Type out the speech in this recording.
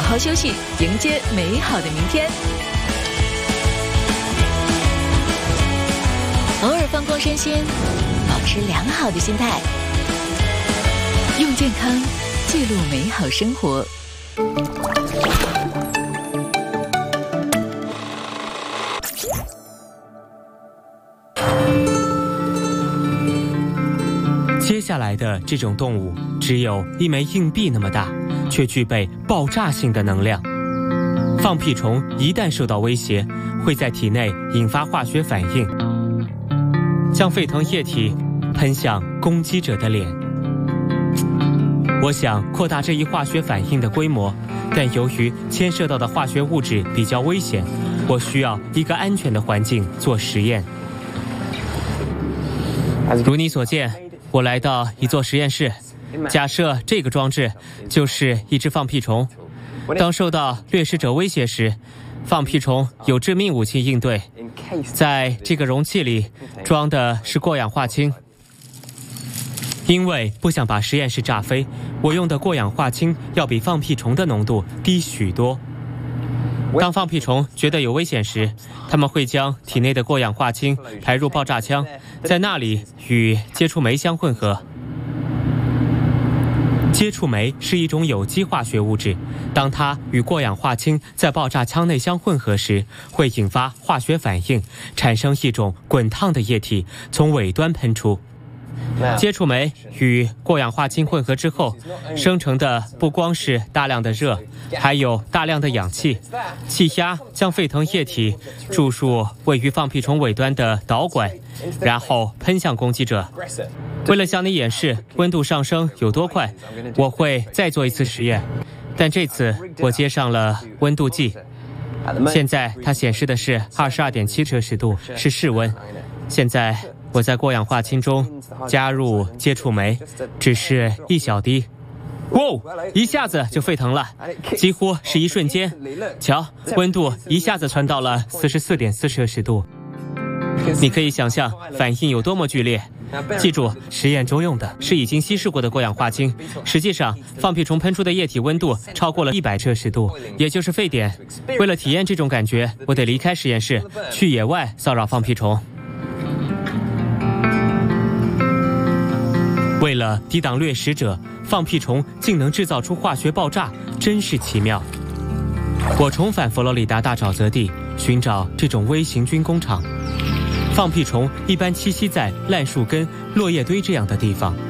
好休息，迎接美好的明天。偶尔放空身心，保持良好的心态，用健康记录美好生活。 接下来的这种动物只有一枚硬币那么大，却具备爆炸性的能量。放屁虫一旦受到威胁，会在体内引发化学反应，将沸腾液体喷向攻击者的脸。我想扩大这一化学反应的规模，但由于牵涉到的化学物质比较危险，我需要一个安全的环境做实验。如你所见，我来到一座实验室，假设这个装置就是一只放屁虫。当受到掠食者威胁时，放屁虫有致命武器应对。在这个容器里装的是过氧化氢。因为不想把实验室炸飞，我用的过氧化氢要比放屁虫的浓度低许多。当放屁虫觉得有危险时，它们会将体内的过氧化氢排入爆炸腔，在那里与接触酶相混合。接触酶是一种有机化学物质，当它与过氧化氢在爆炸腔内相混合时，会引发化学反应，产生一种滚烫的液体从尾端喷出。接触酶与过氧化氢混合之后，生成的不光是大量的热，还有大量的氧气。气压将沸腾液体注入位于放屁虫尾端的导管，然后喷向攻击者。为了向你演示温度上升有多快，我会再做一次实验，但这次我接上了温度计。现在它显示的是22.7摄氏度，是室温。现在我在过氧化氢中加入接触酶，只是一小滴。哇，一下子就沸腾了，几乎是一瞬间。瞧，温度一下子窜到了44.4摄氏度。你可以想象反应有多么剧烈。记住，实验中用的是已经稀释过的过氧化氢。实际上，放屁虫喷出的液体温度超过了100摄氏度，也就是沸点。为了体验这种感觉，我得离开实验室，去野外骚扰放屁虫。为了抵挡掠食者，放屁虫竟能制造出化学爆炸，真是奇妙。我重返佛罗里达大沼泽地，寻找这种微型军工厂。放屁虫一般栖息在烂树根、落叶堆这样的地方，